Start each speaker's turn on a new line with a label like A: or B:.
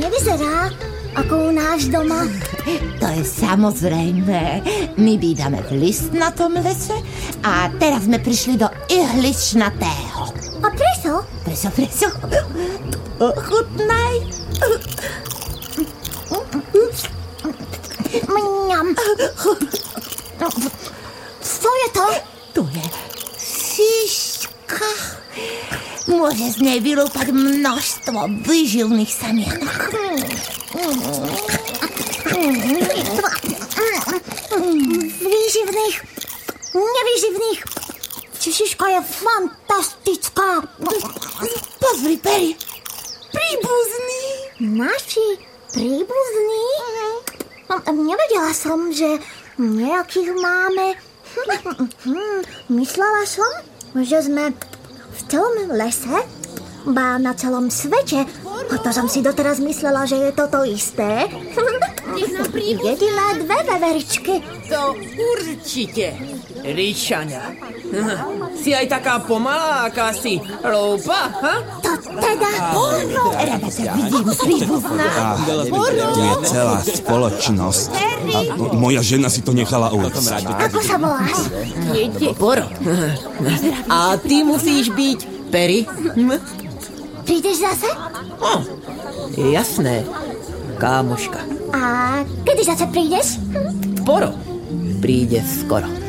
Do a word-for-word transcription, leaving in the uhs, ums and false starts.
A: nevyzerá ako u nás doma.
B: To je samozrejmé. My bývame v listnatom lese a teraz sme prišli do ihličnatého.
A: A prečo?
B: Prečo, prečo? Ochutnaj.
A: Mňam. Co je to?
B: To je šiška. Môže z nej vylúpať množstvo výživných semienok.
A: Výživných, nevýživných. Šiška je fantastická.
B: Pozri, Peri. Príbuzný.
A: Naši príbuzní? Nevedela som, že nejakých máme. Myslela som, že sme v celom lese, ba na celom svete. A to som si doteraz myslela, že je toto isté. Jedila dve veveričky.
C: To určite, Ríšania. Si aj taká pomalá, aká si loupa, ha?
A: To teda ono.
B: Rada sa vidím, príbuzná.
D: Tu je celá spoločnosť. A moja žena si to nechala uliť.
A: Ako sa voláš?
C: Poro. A ty musíš byť Peri?
A: Prídeš zase?
C: Oh, jasné, kámoška.
A: A kedy zase prídeš?
C: Poro príde skoro.